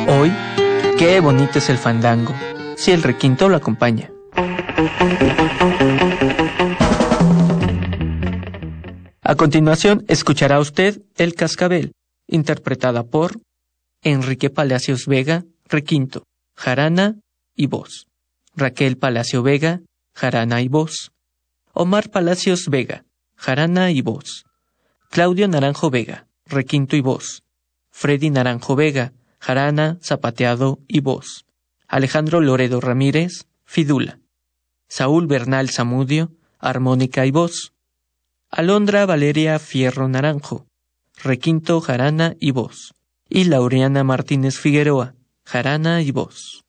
Hoy, qué bonito es el fandango, si el requinto lo acompaña. A continuación, escuchará usted El Cascabel, interpretada por Enrique Palacios Vega, requinto, jarana y voz; Raquel Palacio Vega, jarana y voz; Omar Palacios Vega, jarana y voz; Claudio Naranjo Vega, requinto y voz; Freddy Naranjo Vega, jarana, zapateado y voz; Alejandro Loredo Ramírez, fidula; Saúl Bernal Zamudio, armónica y voz; Alondra Valeria Fierro Naranjo, requinto, jarana y voz; y Laureana Martínez Figueroa, jarana y voz.